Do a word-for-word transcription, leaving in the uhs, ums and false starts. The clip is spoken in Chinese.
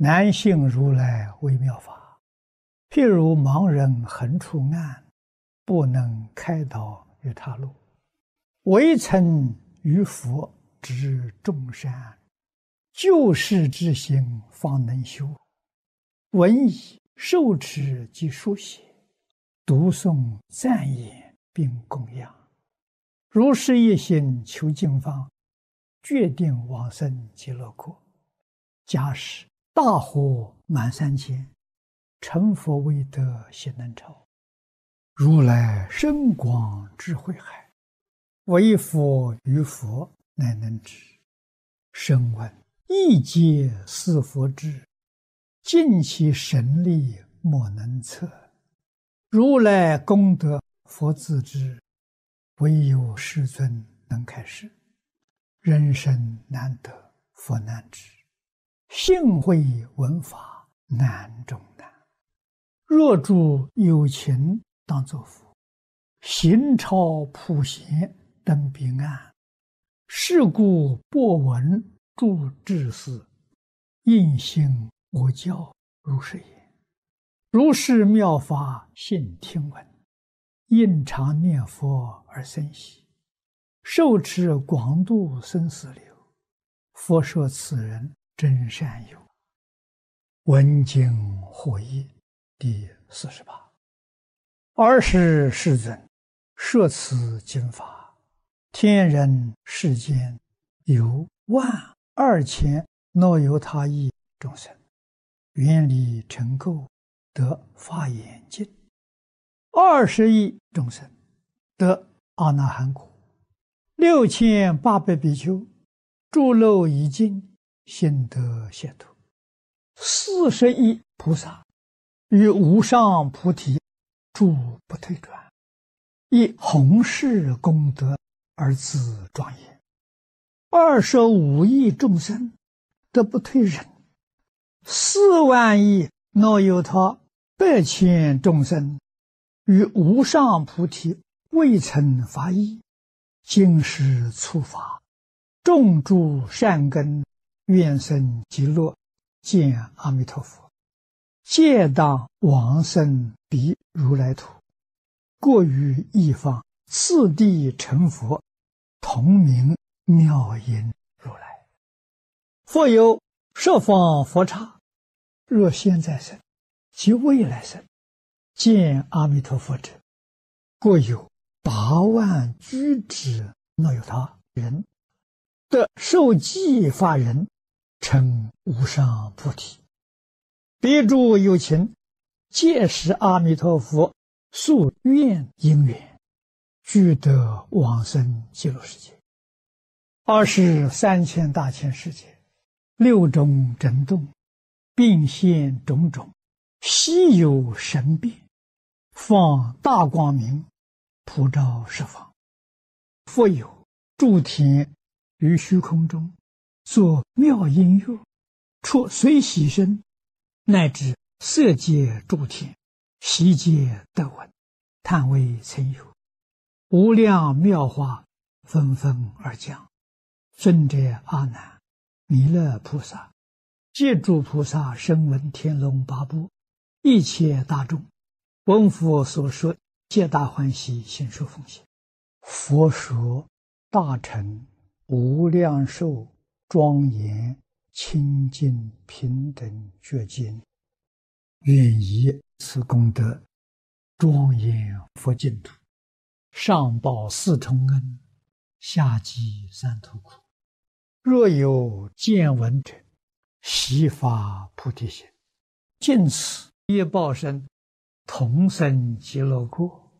南信如来微妙法，譬如盲人横出岸，不能开导于他路，唯曾于佛知众山，救世之心方能修。闻已受持及书写，读诵赞言并供养，如是一心求经方，决定往生极乐国。假使大火满三千，成佛未得悉能超。如来深广智慧海，唯佛于佛乃能知。声闻一皆是佛智，尽其神力莫能测。如来功德佛自知，唯有世尊能开示。人生难得佛难知，幸会闻法难中难。若诸有情当作佛，行超普贤登彼岸。是故播闻诸智士，应信我教如是言。如是妙法信听闻，应常念佛而生喜。受持广度生死流，佛说此人真善友。闻经获益第四十八。尔时世尊摄此经法，天人世间有万二千若有他意众生，愿力成垢，得法眼净；二十亿众生得阿那含果；六千八百比丘诸漏已尽，心得解脱；四十亿菩萨于无上菩提诸不退转，以弘誓功德而自庄严；二十五亿众生得不退忍；四万亿若有他百千众生于无上菩提未曾发意，今时初发，种诸善根，愿生极乐，见阿弥陀佛，皆当往生彼如来土，过于一方，次第成佛，同名妙音如来。复有十方佛刹，若现在生及未来生，见阿弥陀佛者，过有八万居之若有他人，得受记法人，成无上菩提。彼诸有情，皆是阿弥陀佛宿愿因缘，俱得往生极乐世界。二是三千大千世界，六种震动，并现种种稀有神变，放大光明，普照十方。复有诸天于虚空中作妙音乐，出随喜声，乃至色界诸天，悉皆得闻，叹为曾有。无量妙法纷纷而降。尊者阿难、弥勒菩萨皆诸菩萨声闻天龙八部一切大众，闻佛所说，皆大欢喜，信受奉行。佛说大乘无量寿庄严清净平等觉经，愿以此功德庄严佛净土，上报四重恩，下济三途苦。若有见闻者，悉发菩提心，尽此业报身，同生极乐国。